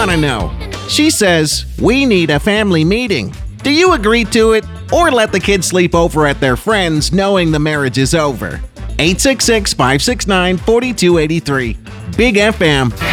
want to know. She says, we need a family meeting. Do you agree to it or let the kids sleep over at their friends knowing the marriage is over? 866-569-4283. Big FM.